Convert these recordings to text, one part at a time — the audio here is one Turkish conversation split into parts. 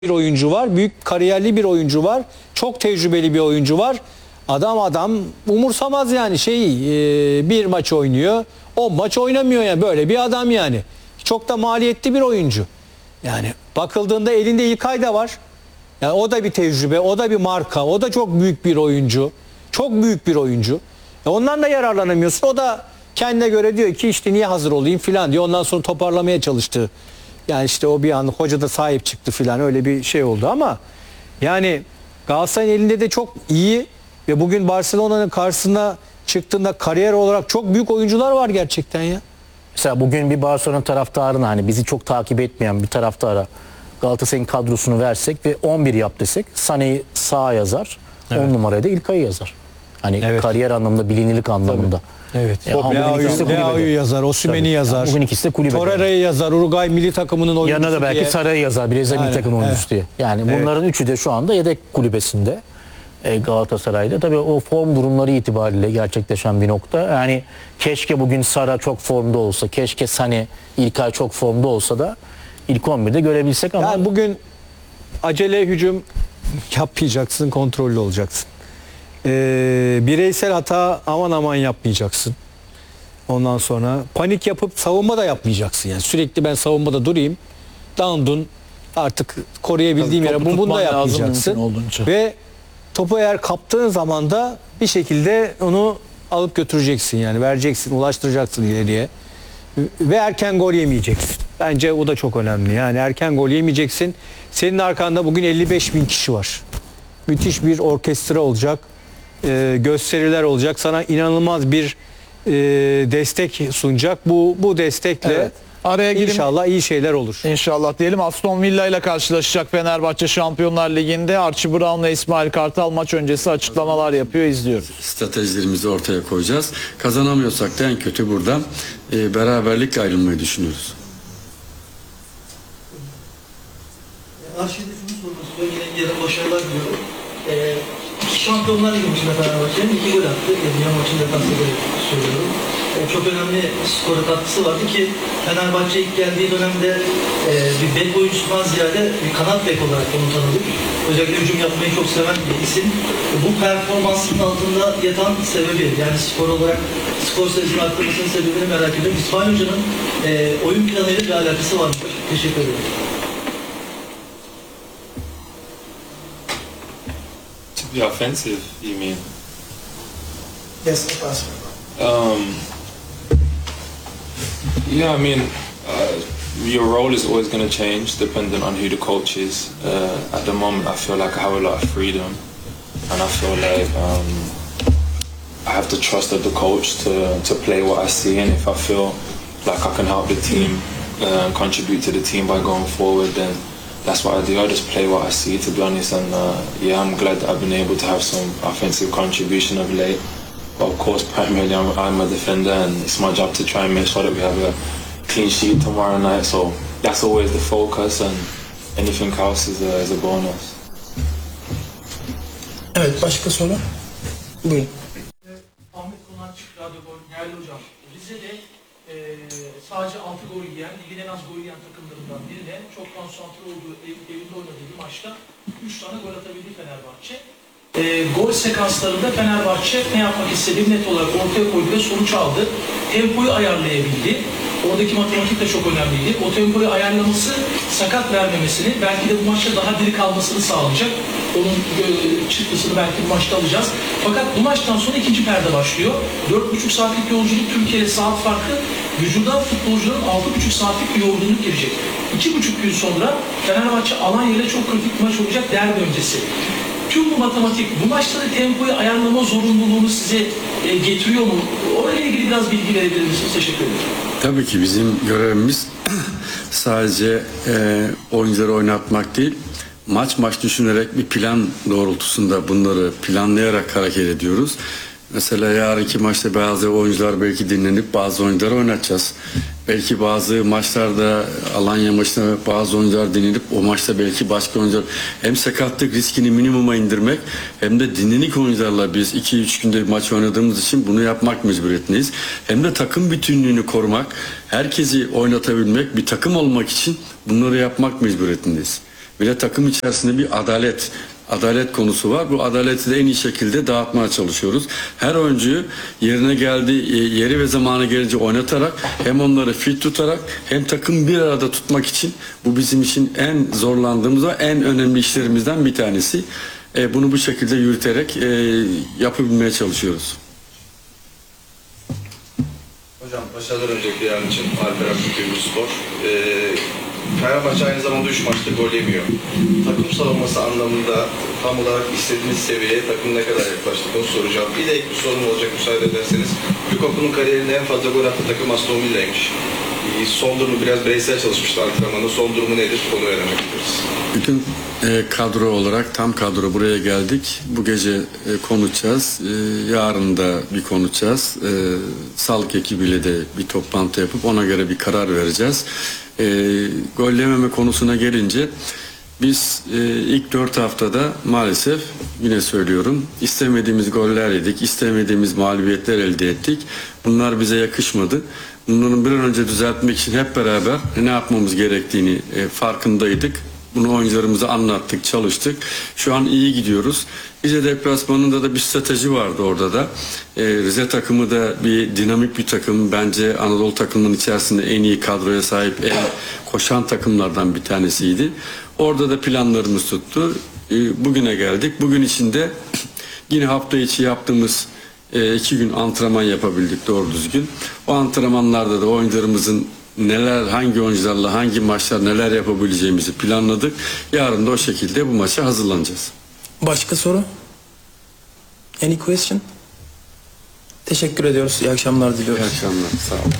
bir oyuncu var. Büyük kariyerli bir oyuncu var. Çok tecrübeli bir oyuncu var. Adam umursamaz yani bir maç oynuyor. 10 maç oynamıyor yani, böyle bir adam yani. Çok da maliyetli bir oyuncu. Yani bakıldığında elinde İlkay da var. Yani o da bir tecrübe, o da bir marka, o da çok büyük bir oyuncu. Çok büyük bir oyuncu. Ondan da yararlanamıyorsun. O da kendine göre diyor ki işte niye hazır olayım filan diyor. Ondan sonra toparlamaya çalıştı. Yani işte o bir an hoca da sahip çıktı filan, öyle bir şey oldu ama yani Galatasaray'ın elinde de çok iyi ve bugün Barcelona'nın karşısına çıktığında kariyer olarak çok büyük oyuncular var gerçekten ya. Mesela bugün bir Barcelona taraftarına, hani bizi çok takip etmeyen bir taraftara Galatasaray'ın kadrosunu versek ve 11 yap desek, Sané'yi sağa yazar, Evet. 10 numaraya da İlkay'ı yazar. Hani Evet. kariyer anlamında, bilinirlik anlamında. Evet. Bugün Leao'yu yazar, Osimhen'i yazar. Bugün ikisi de kulübede. Torreira'yı yazar, Uruguay milli takımının oyuncusu Yanına da belki diye. Saray'ı yazar, Brezilya milli takım oyuncusu diye. Yani bunların üçü de şu anda yedek kulübesinde Galatasaray'da. Tabii o form durumları itibariyle gerçekleşen bir nokta. Yani keşke bugün Sara çok formda olsa, keşke Sané, İlkay çok formda olsa da ilk 11'de görebilsek ama Yani bugün acele hücum yapmayacaksın, kontrollü olacaksın. Bireysel hata aman yapmayacaksın. Ondan sonra panik yapıp savunma da yapmayacaksın. Yani sürekli ben savunmada durayım, down artık koruyabildiğim yere bunu da yapmayacaksın. Ve topu eğer kaptığın zaman da bir şekilde onu alıp götüreceksin, yani vereceksin, ulaştıracaksın ileriye. Ve erken gol yemeyeceksin. Bence o da çok önemli. Yani erken gol yemeyeceksin. Senin arkanda bugün 55 bin kişi var. Müthiş bir orkestra olacak. Gösteriler olacak. Sana inanılmaz bir destek sunacak. Bu destekle Evet. Araya gireyim. İnşallah iyi şeyler olur. İnşallah diyelim. Aston Villa ile karşılaşacak Fenerbahçe Şampiyonlar Ligi'nde. Archie Brown'la İsmail Kartal maç öncesi açıklamalar yapıyor. İzliyoruz. Stratejilerimizi ortaya koyacağız. Kazanamıyorsak da en kötü buradan beraberlikle ayrılmayı düşünüyoruz. Arşivde şunu sormak istiyorum. Yine yarın başarılar diliyorum. İki Şampiyonlar Ligi maçında Fenerbahçe'nin 2 gol attı. Dünya maçında defansında söylüyorum. Çok önemli skora katkısı vardı ki Fenerbahçe ilk geldiği dönemde bir bek oyuncusundan ziyade bir kanat bek olarak onu tanıdık. Özellikle hücum yapmayı çok seven bir isim. Bu performansının altında yatan sebebi, yani skor sayısını arttırmasının sebebini merak ediyorum. İsmail Hoca'nın oyun planıyla bir alakası var mı? Teşekkür ederim. To be offensive, you mean? Yes, possible. Yeah, I mean, your role is always going to change depending on who the coach is. At the moment, I feel like I have a lot of freedom, and I feel like I have to trust the coach to play what I see, and if I feel like I can help the team, contribute to the team by going forward, then that's what I do. I just play what I see, to be honest, and yeah, I'm glad that I've been able to have some offensive contribution of late. But of course, primarily I'm a defender, and it's my job to try and make sure that we have a clean sheet tomorrow night. So that's always the focus, and anything else is a bonus. Evet, başka soru? Buyurun. Ahmet Konakçı, Radyo Gol, değerli hocam. Rize'de sadece 6 gol yiyen, ligin en az gol yiyen takımlarından birine çok konsantre olduğu, evinde oynadığı bir maçta 3 tane gol atabildi Fenerbahçe. Gol sekanslarında Fenerbahçe ne yapmak istediğini net olarak ortaya koydu ve sonuç aldı. Tempoyu ayarlayabildi. Oradaki matematik de çok önemliydi. O tempoyu ayarlaması sakat vermemesini, belki de bu maçta daha diri kalmasını sağlayacak. Onun çıktısını belki bu maçta alacağız. Fakat bu maçtan sonra ikinci perde başlıyor. 4,5 saatlik yolculuk, Türkiye'de saat farkı. Vücuda futbolcuların 6,5 saatlik bir yorgunluk girecek. 2,5 gün sonra Fenerbahçe Alanya ile çok kritik bir maç olacak, derbi öncesi. Tüm bu matematik, bu maçta da tempoyu ayarlama zorunluluğunu size getiriyor mu? Orayla ilgili biraz bilgi verebilir misiniz? Teşekkür ederim. Tabii ki bizim görevimiz sadece oyuncuları oynatmak değil, maç düşünerek bir plan doğrultusunda bunları planlayarak hareket ediyoruz. Mesela yarınki maçta bazı oyuncular belki dinlenip bazı oyuncuları oynatacağız. Belki bazı maçlarda Alanya maçında bazı oyuncular dinlenip o maçta belki başka oyuncular, hem sakatlık riskini minimuma indirmek hem de dinlenik oyuncularla biz 2-3 günde maç oynadığımız için bunu yapmak mecburiyetindeyiz. Hem de takım bütünlüğünü korumak, herkesi oynatabilmek, bir takım olmak için bunları yapmak mecburiyetindeyiz. Bir de takım içerisinde bir adalet konusu var. Bu adaleti de en iyi şekilde dağıtmaya çalışıyoruz. Her oyuncuyu yerine geldiği yeri ve zamanı gelince oynatarak hem onları fit tutarak hem takım bir arada tutmak için bu bizim için en zorlandığımız ve en önemli işlerimizden bir tanesi. Bunu bu şekilde yürüterek yapabilmeye çalışıyoruz. Hocam başarılar öncelikle yarın için Alper Akgül Spor. Fenerbahçe aynı zamanda 3 maçta gol yemiyor. Takım savunması anlamında tam olarak istediğiniz seviyeye takım ne kadar yaklaştı onu soracağım. Bir de ek bir sorum olacak müsaade ederseniz. Lukaku'nun kariyerinde en fazla gol attığı takım Aston Villa'ymış. Son durumu biraz bireysel çalışmıştı antrenmanda. Son durumu nedir? Onu öğrenmek istiyoruz. Bütün kadro olarak tam kadro buraya geldik. Bu gece konuşacağız. Yarın da bir konuşacağız. Sağlık ekibiyle de bir toplantı yapıp ona göre bir karar vereceğiz. Gol yememe konusuna gelince biz ilk 4 haftada maalesef yine söylüyorum istemediğimiz goller yedik, istemediğimiz mağlubiyetler elde ettik. Bunlar bize yakışmadı. Bunların bir an önce düzeltmek için hep beraber ne yapmamız gerektiğini farkındaydık. Bunu oyuncularımıza anlattık, çalıştık. Şu an iyi gidiyoruz. Rize deplasmanında da bir strateji vardı orada da. Rize takımı da bir dinamik bir takım. Bence Anadolu takımının içerisinde en iyi kadroya sahip, en koşan takımlardan bir tanesiydi. Orada da planlarımız tuttu. Bugüne geldik. Bugün içinde yine hafta içi yaptığımız 2 gün antrenman yapabildik doğru düzgün. O antrenmanlarda da oyuncularımızın hangi oyuncularla hangi maçlar neler yapabileceğimizi planladık. Yarın da o şekilde bu maça hazırlanacağız. Başka soru? Any question? Teşekkür ediyoruz. İyi akşamlar diliyoruz. İyi akşamlar. Sağ olun.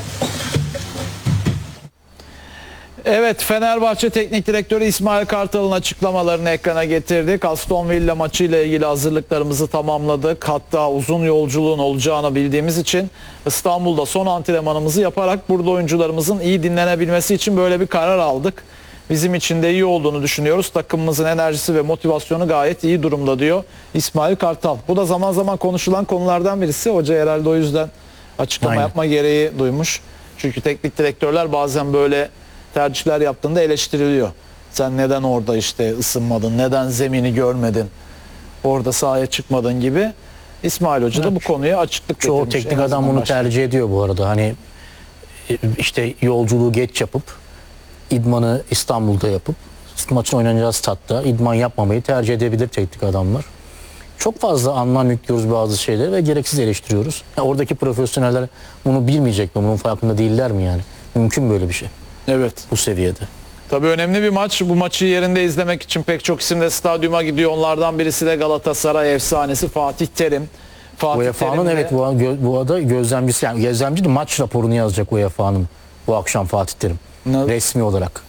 Evet, Fenerbahçe Teknik Direktörü İsmail Kartal'ın açıklamalarını ekrana getirdik. Aston Villa maçı ile ilgili hazırlıklarımızı tamamladık. Hatta uzun yolculuğun olacağını bildiğimiz için İstanbul'da son antrenmanımızı yaparak burada oyuncularımızın iyi dinlenebilmesi için böyle bir karar aldık. Bizim için de iyi olduğunu düşünüyoruz. Takımımızın enerjisi ve motivasyonu gayet iyi durumda diyor İsmail Kartal. Bu da zaman zaman konuşulan konulardan birisi. Hoca herhalde o yüzden açıklama Aynen. yapma gereği duymuş. Çünkü teknik direktörler bazen böyle tercihler yaptığında eleştiriliyor. Sen neden orada işte ısınmadın, neden zemini görmedin, orada sahaya çıkmadın gibi. İsmail Hoca da bu konuya açıklık getirmiş. Çoğu teknik adam bunu tercih ediyor bu arada. Hani işte yolculuğu geç yapıp idmanı İstanbul'da yapıp maçın oynanacağı statta idman yapmamayı tercih edebilir teknik adamlar. Çok fazla anlam yüklüyoruz bazı şeyleri ve gereksiz eleştiriyoruz. Oradaki profesyoneller bunu bilmeyecek mi? Bunun farkında değiller mi yani? Mümkün böyle bir şey. Evet. Bu seviyede. Tabii önemli bir maç. Bu maçı yerinde izlemek için pek çok isim de stadyuma gidiyor. Onlardan birisi de Galatasaray efsanesi Fatih Terim. UEFA'nın evet bu arada gözlemcisi, yani gözlemci de maç raporunu yazacak UEFA'nın bu akşam Fatih Terim. Resmi olarak.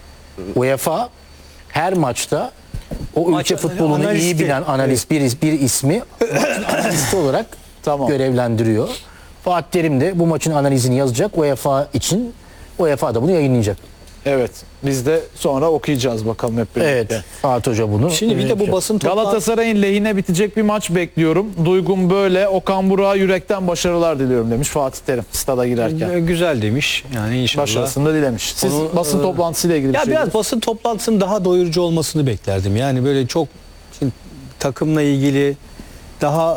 UEFA her maçta o ülke futbolunu iyi bilen analist bir ismi maçın analisti olarak görevlendiriyor. Fatih Terim de bu maçın analizini yazacak UEFA için. UEFA da bunu yayınlayacak. Evet. Biz de sonra okuyacağız bakalım hep birlikte. Evet. Fatih Hoca bunu. Şimdi bir de bu basın Galatasaray'ın lehine bitecek bir maç bekliyorum. Duygum böyle. Okan Burak'a yürekten başarılar diliyorum demiş Fatih Terim stada girerken. Güzel demiş. Yani inşallah. Başarısını da dilemiş. Siz basın toplantısıyla ilgili bir Ya şey biraz basın toplantısının daha doyurucu olmasını beklerdim. Yani böyle çok şimdi, takımla ilgili daha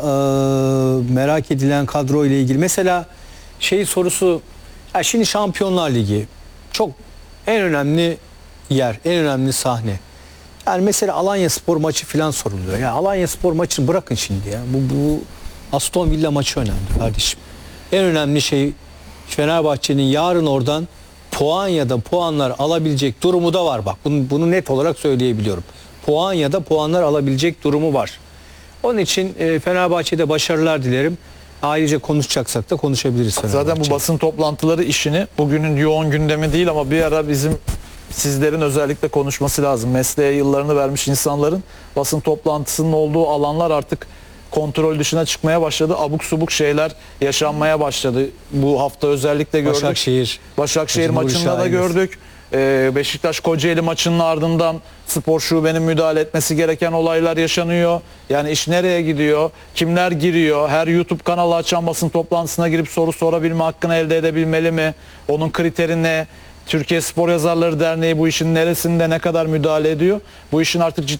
merak edilen kadro ile ilgili. Mesela sorusu şimdi Şampiyonlar Ligi çok en önemli yer, en önemli sahne. Yani mesela Alanyaspor maçı falan soruluyor. Ya Alanyaspor maçını bırakın şimdi ya. Bu Aston Villa maçı önemli kardeşim. En önemli şey Fenerbahçe'nin yarın oradan puan ya da puanlar alabilecek durumu da var. Bak bunu net olarak söyleyebiliyorum. Puan ya da puanlar alabilecek durumu var. Onun için Fenerbahçe'de başarılar dilerim. Ayrıca konuşacaksak da konuşabiliriz. Zaten bu basın toplantıları işini bugünün yoğun gündemi değil ama bir ara sizlerin özellikle konuşması lazım. Mesleğe yıllarını vermiş insanların basın toplantısının olduğu alanlar artık kontrol dışına çıkmaya başladı. Abuk subuk şeyler yaşanmaya başladı. Bu hafta özellikle gördük. Başakşehir maçında da gördük. Beşiktaş Kocaeli maçının ardından spor şubenin müdahale etmesi gereken olaylar yaşanıyor. Yani iş nereye gidiyor? Kimler giriyor? Her YouTube kanalı açan basın toplantısına girip soru sorabilme hakkını elde edebilmeli mi? Onun kriteri ne? Türkiye Spor Yazarları Derneği bu işin neresinde ne kadar müdahale ediyor? Bu işin artık